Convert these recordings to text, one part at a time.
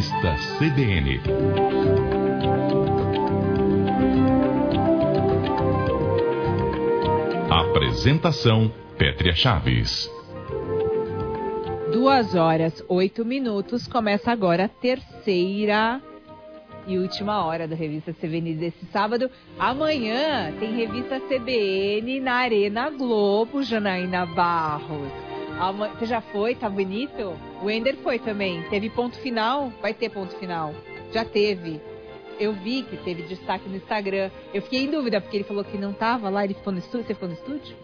Revista CBN. Apresentação: Pétria Chaves. 2h08. Começa agora a terceira e última hora da Revista CBN desse sábado. Amanhã tem Revista CBN na Arena Globo, Janaína Barros. Você já foi? Tá bonito? O Ender foi também. Teve ponto final? Vai ter ponto final. Já teve. Eu vi que teve destaque no Instagram. Eu fiquei em dúvida, porque ele falou que não tava lá. Ele ficou no estúdio. Você ficou no estúdio?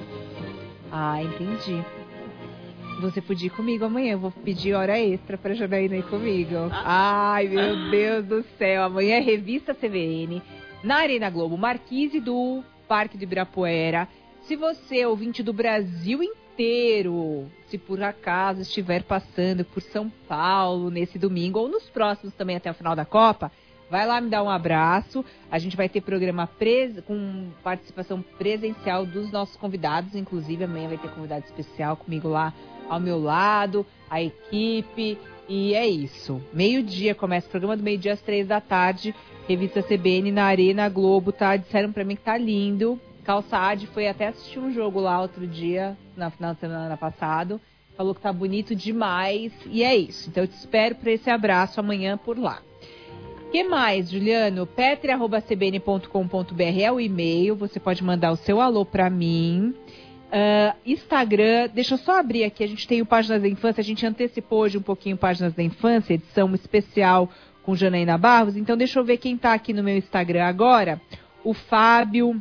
Ah, entendi. Você podia ir comigo amanhã. Eu vou pedir hora extra pra Janaína ir comigo. Ai, meu Deus do céu. Amanhã é Revista CBN na Arena Globo, Marquise do Parque do Ibirapuera. Se você, ouvinte do Brasil inteiro, se por acaso estiver passando por São Paulo nesse domingo ou nos próximos também até o final da Copa, vai lá me dar um abraço. A gente vai ter programa com participação presencial dos nossos convidados. Inclusive, amanhã vai ter convidado especial comigo lá ao meu lado, a equipe. E é isso. Meio-dia começa o programa, do meio-dia às 3h, Revista CBN na Arena Globo, tá? Disseram pra mim que tá lindo. Calçade foi até assistir um jogo lá outro dia, no final de semana passado. Falou que tá bonito demais. E é isso. Então eu te espero para esse abraço amanhã por lá. O que mais, Juliano? petria@cbn.com.br é o e-mail. Você pode mandar o seu alô para mim. Instagram, deixa eu só abrir aqui. A gente tem o Páginas da Infância. A gente antecipou hoje um pouquinho Páginas da Infância, edição especial com Janaína Barros. Então deixa eu ver quem tá aqui no meu Instagram agora. O Fábio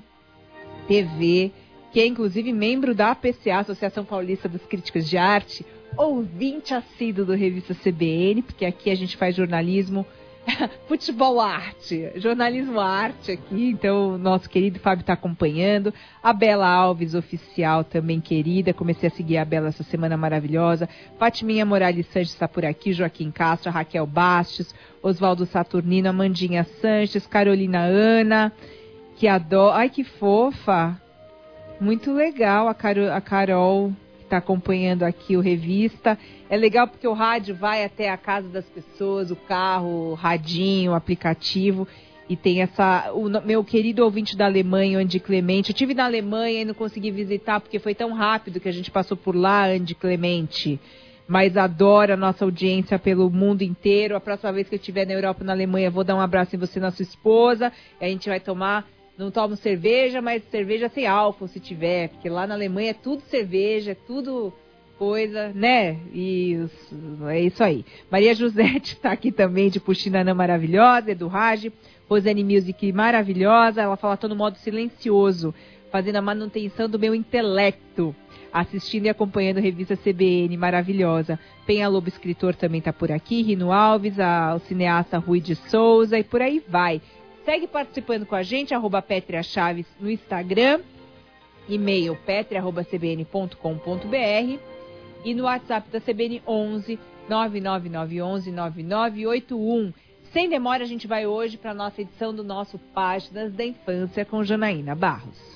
TV, que é inclusive membro da APCA, Associação Paulista dos Críticos de Arte, ouvinte assíduo do Revista CBN, porque aqui a gente faz jornalismo, futebol arte, jornalismo arte aqui, então o nosso querido Fábio está acompanhando. A Bela Alves, oficial também querida, comecei a seguir a Bela essa semana maravilhosa. Fatiminha Morales Sanches está por aqui, Joaquim Castro, a Raquel Bastos, Oswaldo Saturnino, Amandinha Sanches, Carolina Ana, que adora. Ai, que fofa! Muito legal a Carol, que está acompanhando aqui o Revista. É legal porque o rádio vai até a casa das pessoas, o carro, o radinho, o aplicativo. E tem o meu querido ouvinte da Alemanha, Andy Clemente. Eu estive na Alemanha e não consegui visitar porque foi tão rápido que a gente passou por lá, Andy Clemente. Mas adoro a nossa audiência pelo mundo inteiro. A próxima vez que eu estiver na Europa, na Alemanha, vou dar um abraço em você e na sua esposa. E a gente vai tomar... Não tomo cerveja, mas cerveja sem álcool, se tiver. Porque lá na Alemanha é tudo cerveja, é tudo coisa, né? E é isso aí. Maria Josete está aqui também, de Puxinanã maravilhosa, Edu Rage. Rosane Music maravilhosa. Ela fala, tô no modo silencioso, fazendo a manutenção do meu intelecto. Assistindo e acompanhando a Revista CBN, maravilhosa. Penha Lobo, escritor, também está por aqui. Rino Alves, o cineasta Rui de Souza e por aí vai. Segue participando com a gente, @Pétria Chaves no Instagram, e-mail petria@cbn.com.br e no WhatsApp da CBN 11 99911 9981. Sem demora, a gente vai hoje para a nossa edição do nosso Páginas da Infância com Janaína Barros.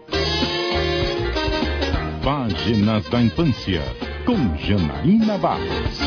Páginas da Infância com Janaína Barros.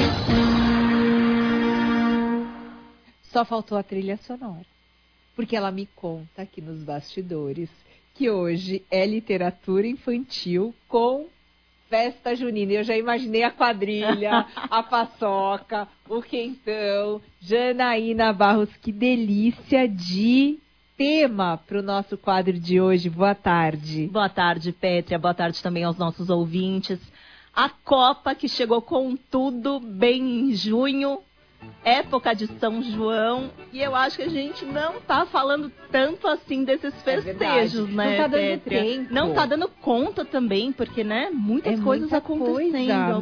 Só faltou a trilha sonora. Porque ela me conta aqui nos bastidores que hoje é literatura infantil com festa junina. Eu já imaginei a quadrilha, a paçoca, o quentão. Janaína Barros, que delícia de tema para o nosso quadro de hoje. Boa tarde. Boa tarde, Pétria. Boa tarde também aos nossos ouvintes. A Copa que chegou com tudo bem em junho. Época de São João, e eu acho que a gente não tá falando tanto assim desses festejos, né, não tá dando Pétria? tempo. Não tá dando conta também, porque, né, muitas coisas acontecendo.